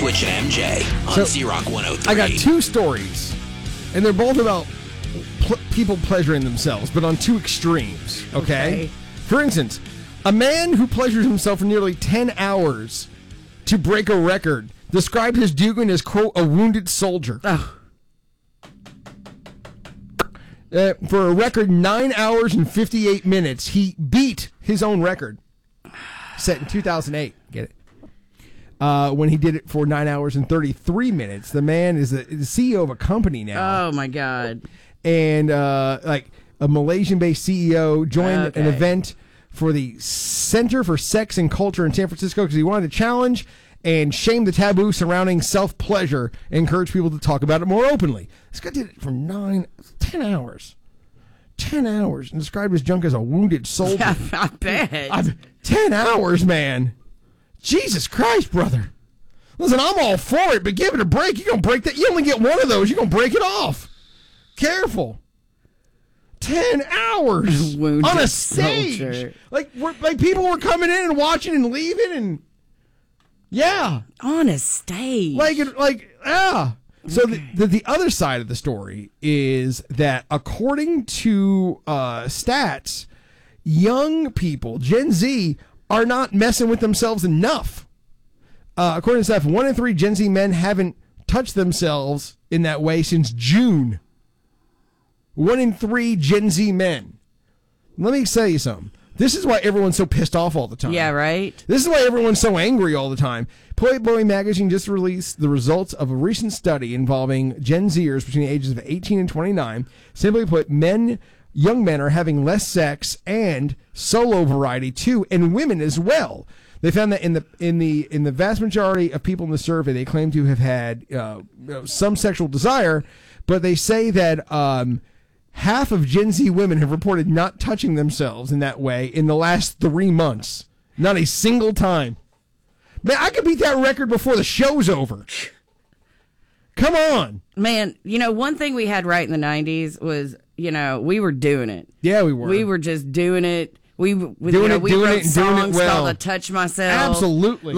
Switch and MJ on Z-Rock 103. I got two stories, and they're both about people pleasuring themselves, but on two extremes, okay? For instance, a man who pleasures himself for nearly 10 hours to break a record described his doing as, quote, a wounded soldier. For a record 9 hours and 58 minutes, he beat his own record set in 2008. Get it? When he did it for 9 hours and 33 minutes. The man is the CEO of a company now. Oh, my God. And like a Malaysian-based CEO joined an event for the Center for Sex and Culture in San Francisco because he wanted to challenge and shame the taboo surrounding self-pleasure and encourage people to talk about it more openly. This guy did it for 10 hours. 10 hours and described his junk as a wounded soldier. Yeah, I bet. 10 hours, man. Jesus Christ, brother. Listen, I'm all for it, but give it a break. You're going to break that. You only get one of those. You're going to break it off. Careful. 10 hours on a stage. Soldier. Like people were coming in and watching and leaving and yeah. On a stage. Yeah. So the other side of the story is that according to stats, young people, Gen Z, are not messing with themselves enough. According to stats, 1 in 3 Gen Z men haven't touched themselves in that way since June. 1 in 3 Gen Z men. Let me tell you something. This is why everyone's so pissed off all the time. Yeah, right? This is why everyone's so angry all the time. Playboy magazine just released the results of a recent study involving Gen Zers between the ages of 18 and 29. Simply put, young men are having less sex and solo variety too, and women as well. They found that in the vast majority of people in the survey, they claim to have had some sexual desire, but they say that half of Gen Z women have reported not touching themselves in that way in the last 3 months. Not a single time. Man, I could beat that record before the show's over. Come on. Man, one thing we had right in the 90s was, we were doing it. Yeah, we were. We were just doing it. We wrote songs called "I Touch Myself." Absolutely.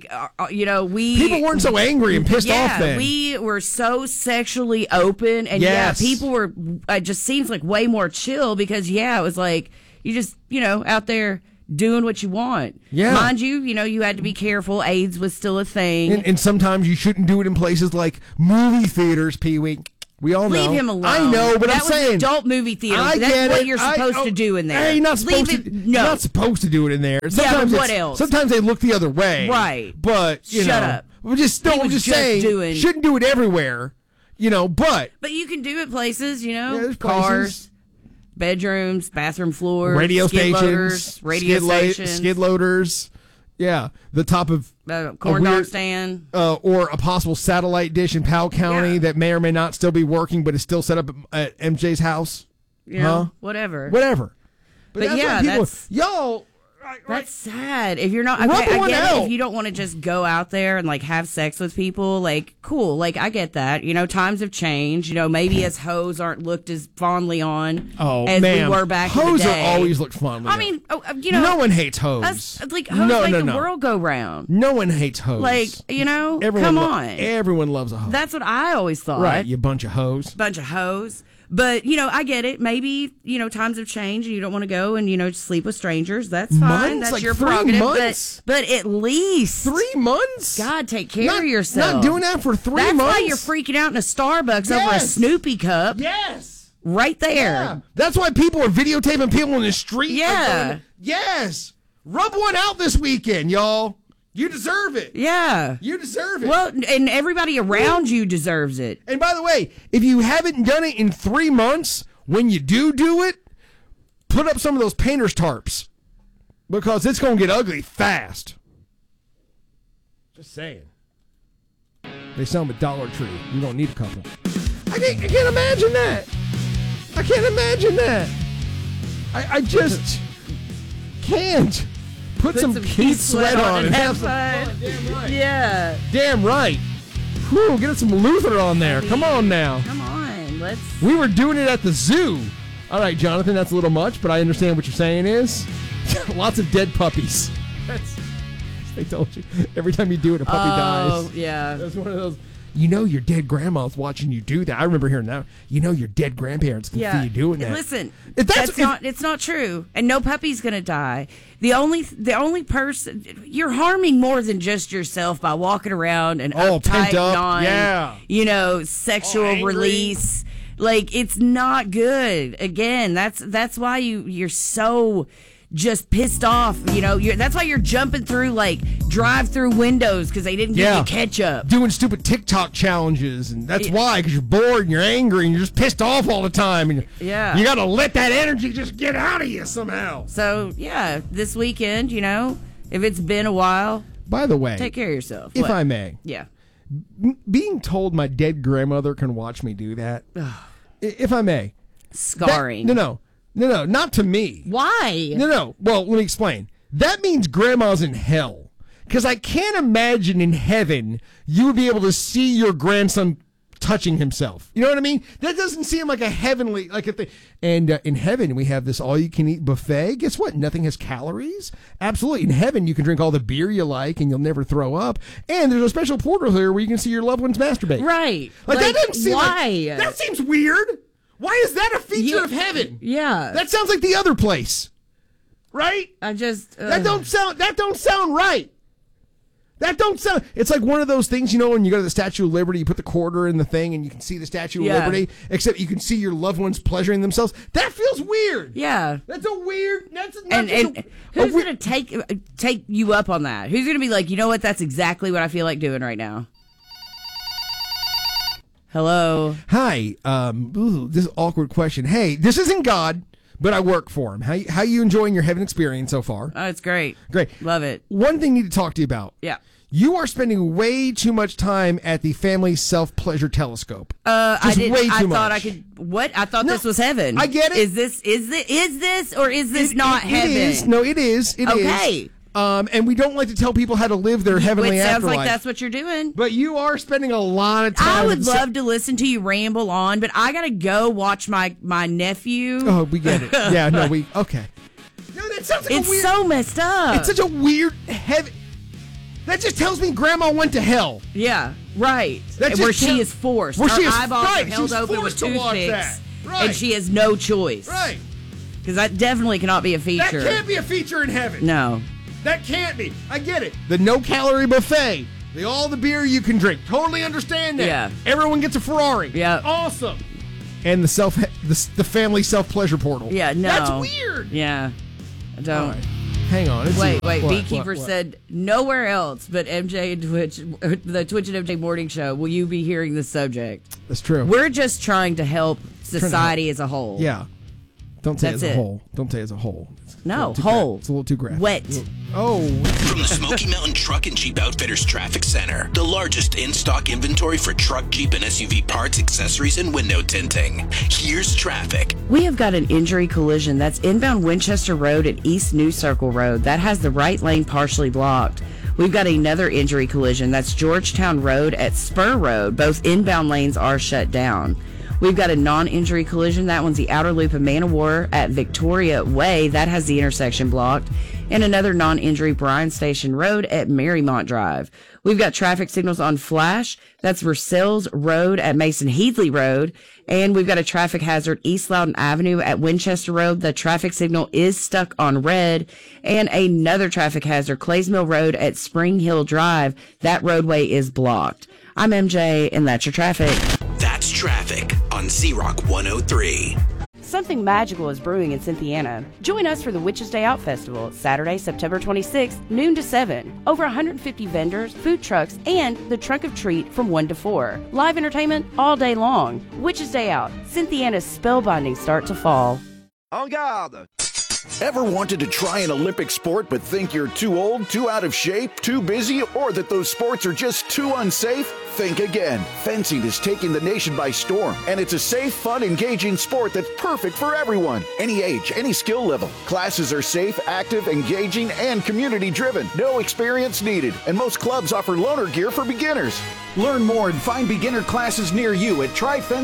People weren't so angry and pissed off then. We were so sexually open, and people were. It just seems like way more chill because it was like you just out there doing what you want. Yeah. Mind you, you had to be careful. AIDS was still a thing, and sometimes you shouldn't do it in places like movie theaters. Pee-wee. We all know. Leave him alone. I know, but I'm saying that was adult movie theater. That's what you're supposed to do in there. Hey, you're not supposed to. No. You're not supposed to do it in there. Sometimes but what else? Sometimes they look the other way. Right. But shut up. We're just saying. Shouldn't do it everywhere. But you can do it places. there's cars, bedrooms, bathroom floors, radio stations, skid loaders. Yeah, the top of corn dog stand, or a possible satellite dish in Powell County that may or may not still be working, but is still set up at MJ's house. Whatever. But that's that's sad. If you're not, I get it. If you don't want to just go out there and have sex with people, cool. I get that. Times have changed. Maybe as hoes aren't looked as fondly on as we were back in the day. Hoes are always looked fondly. I mean, no one hates hoes. Hoes make the world go round. No one hates hoes. Come on. Everyone loves a hoe. That's what I always thought. Right, you bunch of hoes. But, I get it. Maybe, times have changed and you don't want to go and, sleep with strangers. That's fine. That's your prerogative. But at least 3 months? God, take care of yourself. Not doing that for 3 months? That's why you're freaking out in a Starbucks over a Snoopy cup. Yes. Right there. Yeah. That's why people are videotaping people in the street. Yeah. Yes. Rub one out this weekend, y'all. You deserve it. Yeah. You deserve it. Well, and everybody around you deserves it. And by the way, if you haven't done it in 3 months, when you do it, put up some of those painter's tarps. Because it's going to get ugly fast. Just saying. They sell them at Dollar Tree. You don't need a couple. I can't imagine that. I can't imagine that. I just can't. Put some Keith Sweat on and have some fun. Damn right. Yeah. Damn right. Whew, get some Luther on there. Come on now. Come on. We were doing it at the zoo. All right, Jonathan, that's a little much, but I understand what you're saying is lots of dead puppies. That's I told you. Every time you do it, a puppy dies. Oh, yeah. That's one of those. You know your dead grandma's watching you do that. I remember hearing that. You know your dead grandparents can see you doing that. Listen, it's not true. And no puppy's going to die. The only person, you're harming more than just yourself by walking around and uptight, sexual release. Like, it's not good. Again, that's why you're so just pissed off, that's why you're jumping through like drive-through windows because they didn't give you ketchup, doing stupid TikTok challenges, and that's why, because you're bored and you're angry and you're just pissed off all the time, and you gotta let that energy just get out of you somehow. So this weekend, if it's been a while, by the way, take care of yourself, if I may. Being told my dead grandmother can watch me do that, if I may, scarring. No, not to me. Why? No. Well, let me explain. That means grandma's in hell. Because I can't imagine in heaven you would be able to see your grandson touching himself. You know what I mean? That doesn't seem like a heavenly, like a thing. And in heaven, we have this all-you-can-eat buffet. Guess what? Nothing has calories. Absolutely. In heaven, you can drink all the beer you like and you'll never throw up. And there's a special portal here where you can see your loved ones masturbate. Right. Like that doesn't seem why? That seems weird. Why is that a feature of heaven? Yeah. That sounds like the other place. Right? That don't sound right. That don't sound. It's like one of those things, when you go to the Statue of Liberty, you put the quarter in the thing and you can see the Statue of Liberty, except you can see your loved ones pleasuring themselves. That feels weird. Yeah. That's a weird. That's and who's going to take you up on that? Who's going to be like, you know what? That's exactly what I feel like doing right now. Hello. Hi. This is an awkward question. Hey, this isn't God, but I work for him. How you enjoying your heaven experience so far? Oh, it's great. Great. Love it. One thing I need to talk to you about. Yeah. You are spending way too much time at the Family Self-Pleasure Telescope. I did. Way too I much. thought I could. What? I thought this was heaven. I get it. Is this or is this not heaven? It is. No, it is. It is. Okay. And we don't like to tell people how to live their heavenly afterlife. It sounds like that's what you're doing. But you are spending a lot of time. I would love to listen to you ramble on, but I gotta go watch my nephew. Oh, we get it. Yeah, no, okay. No, that sounds like it's so messed up. It's such a weird heaven. That just tells me Grandma went to hell. Yeah, right. Where she is forced. Her eyeballs are held open with toothpicks, and she has no choice. Right. Because that definitely cannot be a feature. That can't be a feature in heaven. No. That can't be. I get it. The no-calorie buffet. All the beer you can drink. Totally understand that. Yeah. Everyone gets a Ferrari. Yeah. Awesome. And the family self-pleasure portal. Yeah, no. That's weird. Yeah. I don't. Right. Hang on. Wait. Beekeeper said nowhere else but MJ and Twitch, the Twitch and MJ morning show, will you be hearing this subject. That's true. We're just trying to help society as a whole. Yeah. Don't say as a whole. Don't say as a whole. No, whole. It's a little too graphic. Wet. From the Smoky Mountain Truck and Jeep Outfitters Traffic Center, the largest in-stock inventory for truck, Jeep, and SUV parts, accessories, and window tinting. Here's traffic. We have got an injury collision that's inbound Winchester Road at East New Circle Road. That has the right lane partially blocked. We've got another injury collision that's Georgetown Road at Spur Road. Both inbound lanes are shut down. We've got a non-injury collision. That one's the outer loop of Man-O-War at Victoria Way. That has the intersection blocked. And another non-injury Bryan Station Road at Marymount Drive. We've got traffic signals on Flash. That's Versailles Road at Mason Headley Road. And we've got a traffic hazard East Loudon Avenue at Winchester Road. The traffic signal is stuck on red. And another traffic hazard, Clays Mill Road at Spring Hill Drive. That roadway is blocked. I'm MJ, and that's your traffic. That's traffic on Z-Rock 103. Something magical is brewing in Cynthiana. Join us for the Witches Day Out Festival, Saturday, September 26th, noon to 7. Over 150 vendors, food trucks, and the Trunk of Treat from 1 to 4. Live entertainment all day long. Witches Day Out, Cynthiana's spellbinding start to fall. En garde! Ever wanted to try an Olympic sport but think you're too old, too out of shape, too busy, or that those sports are just too unsafe? Think again. Fencing is taking the nation by storm, and it's a safe, fun, engaging sport that's perfect for everyone. Any age, any skill level. Classes are safe, active, engaging, and community-driven. No experience needed, and most clubs offer loaner gear for beginners. Learn more and find beginner classes near you at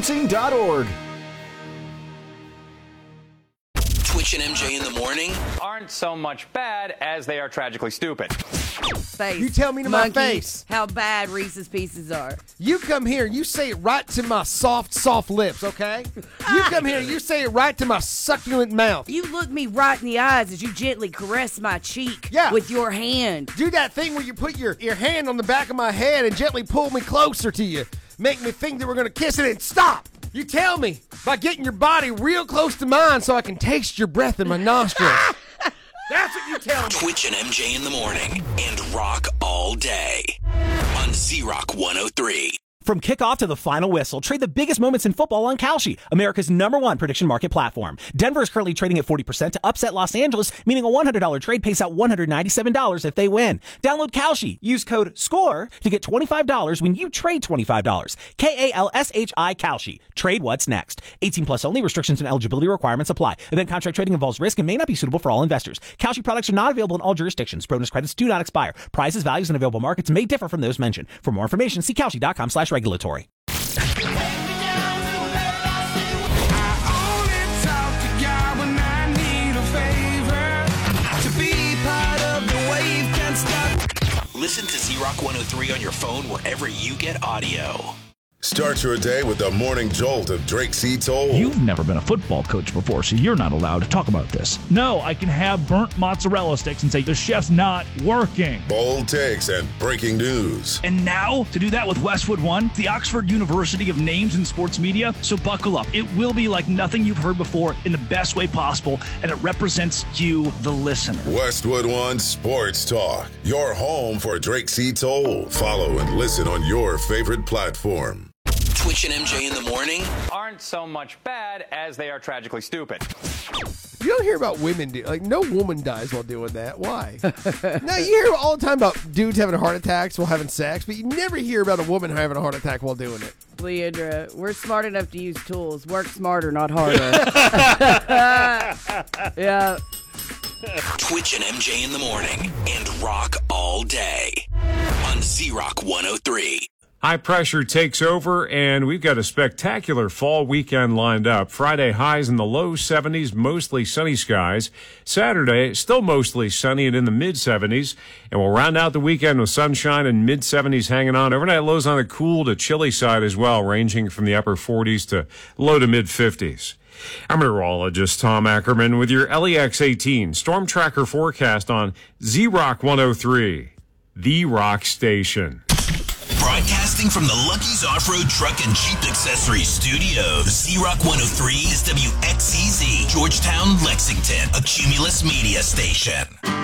tryfencing.org. Twitch and MJ in the morning. aren't so much bad as they are tragically stupid. Face. You tell me to Monkey, my face how bad Reese's Pieces are. You come here, you say it right to my soft lips, okay? You come here, you say it right to my succulent mouth. You look me right in the eyes as you gently caress my cheek with your hand. Do that thing where you put your hand on the back of my head and gently pull me closer to you. Make me think that we're going to kiss, and then stop. You tell me by getting your body real close to mine so I can taste your breath in my nostrils. That's what you tell me. Twitch and MJ in the morning and rock all day on Z-Rock 103. From kickoff to the final whistle, trade the biggest moments in football on Kalshi, America's #1 prediction market platform. Denver is currently trading at 40% to upset Los Angeles, meaning a $100 trade pays out $197 if they win. Download Kalshi. Use code SCORE to get $25 when you trade $25. KALSHI Kalshi. Trade what's next. 18 plus only. Restrictions and eligibility requirements apply. Event contract trading involves risk and may not be suitable for all investors. Kalshi products are not available in all jurisdictions. Bonus credits do not expire. Prices, values, and available markets may differ from those mentioned. For more information, see Kalshi.com/regulatory. Listen to Z-Rock 103 on your phone wherever you get audio. Start your day with the morning jolt of Drake C. Toll. You've never been a football coach before, so you're not allowed to talk about this. No, I can have burnt mozzarella sticks and say the chef's not working. Bold takes and breaking news. And now, to do that with Westwood One, the Oxford University of Names in Sports Media, so buckle up. It will be like nothing you've heard before in the best way possible, and it represents you, the listener. Westwood One Sports Talk, your home for Drake C. Toll. Follow and listen on your favorite platform. Twitch and MJ in the morning aren't so much bad as they are tragically stupid. You don't hear about women no woman dies while doing that. Why? No, you hear all the time about dudes having heart attacks while having sex, but you never hear about a woman having a heart attack while doing it. Leandra, we're smart enough to use tools. Work smarter, not harder. Yeah. Twitch and MJ in the morning and rock all day on Z-Rock 103. High pressure takes over, and we've got a spectacular fall weekend lined up. Friday, highs in the low 70s, mostly sunny skies. Saturday, still mostly sunny and in the mid-70s. And we'll round out the weekend with sunshine and mid-70s hanging on. Overnight lows on the cool to chilly side as well, ranging from the upper 40s to low to mid-50s. I'm meteorologist Tom Ackerman with your LEX 18 Storm Tracker forecast on Z-Rock 103, the rock station. Broadcasting from the Lucky's Off-Road Truck and Jeep Accessories Studios. Z-Rock 103 is WXCZ, Georgetown, Lexington, a Cumulus media station.